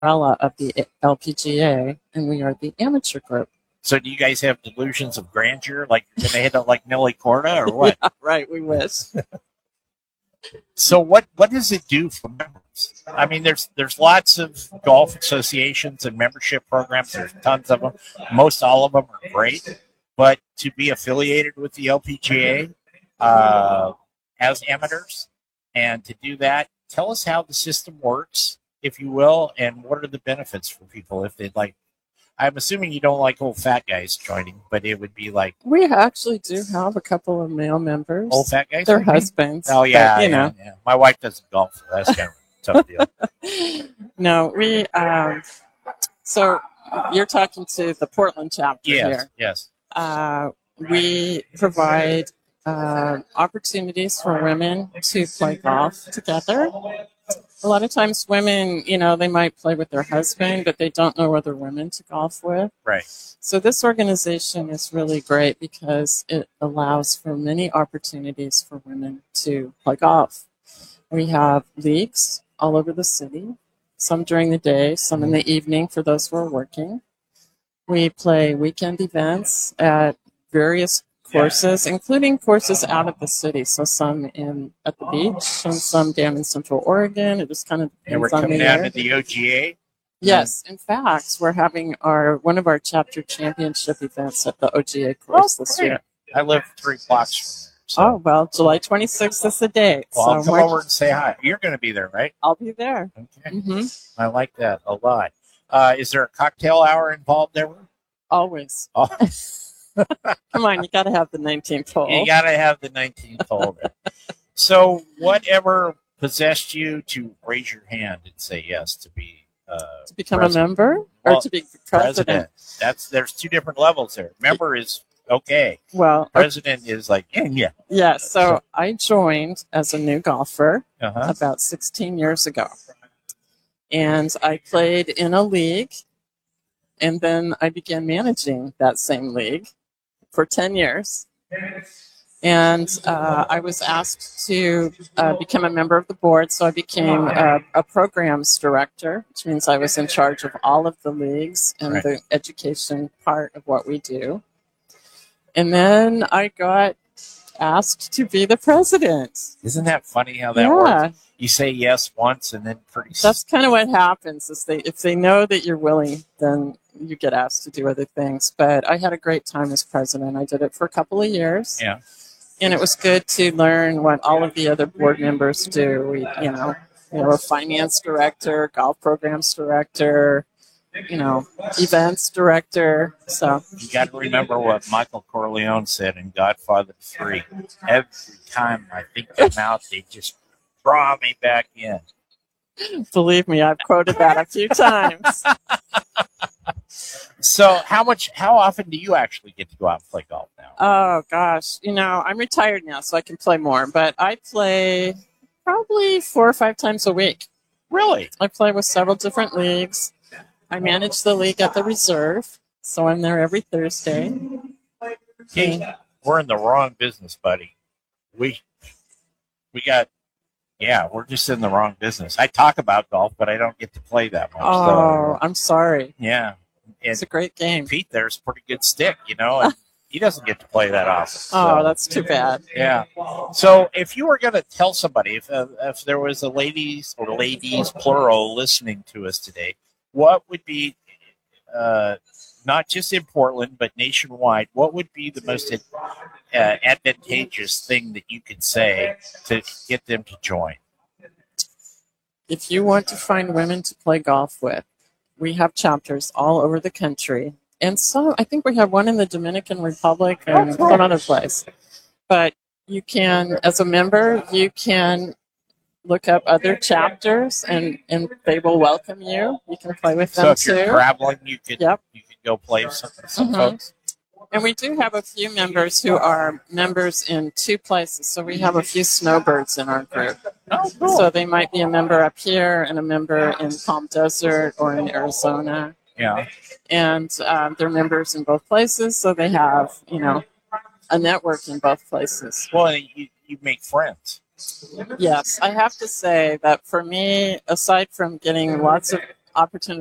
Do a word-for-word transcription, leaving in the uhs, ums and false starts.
umbrella of the L P G A, and we are the amateur group. So do you guys have delusions of grandeur? Like you're going to hit it like Nelly Corda or what? Yeah, right, we wish. So what, what does it do for members? I mean, there's there's lots of golf associations and membership programs. There's tons of them. Most all of them are great. But to be affiliated with the L P G A uh, as amateurs and to do that, tell us how the system works, if you will, and what are the benefits for people if they'd like. I'm assuming you don't like old fat guys joining, but it would be like... We actually do have a couple of male members. Old fat guys? Their husbands. Oh, yeah, but, you yeah, know. yeah. My wife doesn't golf, so that's kind of a tough deal. No, we... Um, so you're talking to the Portland chapter yes, here. Yes, uh, we provide uh, opportunities for women to play golf together. A lot of times women, you know, they might play with their husband, but they don't know other women to golf with. Right. So this organization is really great because it allows for many opportunities for women to play golf. We have leagues all over the city, some during the day, some in the evening for those who are working. We play weekend events at various courses, including courses out of the city. So some in at the beach and some down in Central Oregon. It just kind of depends and we're on coming the down year. to the O G A. Yes, in fact, we're having our one of our chapter championship events at the O G A course Oh, this great. year. I live three blocks from there. So. Oh well, July twenty-sixth is the date. Well, so I'll come March- over and say hi. You're going to be there, right? I'll be there. Okay. hmm I like that a lot. Uh, is there a cocktail hour involved there? Always. Oh. Come on, you got to have the nineteenth hole. You got to have the nineteenth hole there. So whatever possessed you to raise your hand and say yes to be uh, to become president? a member or Well, to be president? president. That's there's two different levels there. Member is okay. Well, President is like yeah, yeah. yeah. So I joined as a new golfer Uh-huh. about sixteen years ago, and I played in a league, and then I began managing that same league for ten years. And uh, I was asked to uh, become a member of the board, so I became a, a programs director, which means I was in charge of all of the leagues and Right. the education part of what we do. And then I got asked to be the president. Isn't that funny how that Yeah, works? You say yes once and then pretty soon. that's kind of what happens. Is they if they know that you're willing, then you get asked to do other things. But I had a great time as president. I did it for a couple of years. Yeah. And it was good to learn what all of the other board members do. We, you know, we have a finance director, golf programs director, you know, events director. So You got to remember what Michael Corleone said in Godfather three. Every time I think them out, they just draw me back in. believe me, I've quoted that a few times. So how much, how often do you actually get to go out and play golf now? Oh gosh, you know, I'm retired now, so I can play more. But I play probably four or five times a week. Really? I play with several different leagues. I manage the league at the Reserve, so I'm there every Thursday. Hey, we're in the wrong business, buddy. We, we got, yeah, we're just in the wrong business. I talk about golf, but I don't get to play that much. Oh, So, I'm sorry. yeah. And It's a great game. Pete there's a pretty good stick, you know, and he doesn't get to play that often. Oh, so, that's too bad. yeah. So if you were going to tell somebody, if uh, if there was a ladies or ladies plural listening to us today, what would be uh, not just in Portland but nationwide? What would be the most uh, advantageous thing that you could say to get them to join? If you want to find women to play golf with, we have chapters all over the country. And so I think we have one in the Dominican Republic and cool. some other place. But you can, as a member, you can look up other chapters and, and they will welcome you. You can play with them So if too. you're traveling, you could Yep. you could go play with some, some Mhm. folks. And we do have a few members who are members in two places. So we have a few snowbirds in our group. Oh, cool. So they might be a member up here and a member in Palm Desert or in Arizona. yeah. And um, they're members in both places. So they have, you know, a network in both places. Well, you you make friends. Yes, I have to say that for me, aside from getting lots of opportunity